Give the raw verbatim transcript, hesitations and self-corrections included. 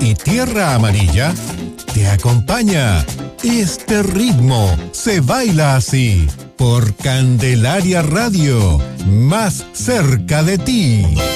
y Tierra Amarilla te acompaña. Este ritmo se baila así por Candelaria Radio, más cerca de ti.